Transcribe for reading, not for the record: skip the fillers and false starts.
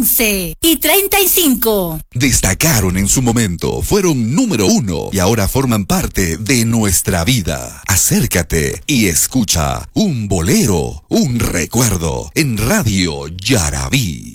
11:35. Destacaron en su momento, fueron número 1 y ahora forman parte de nuestra vida. Acércate y escucha un bolero, un recuerdo en Radio Yarabí.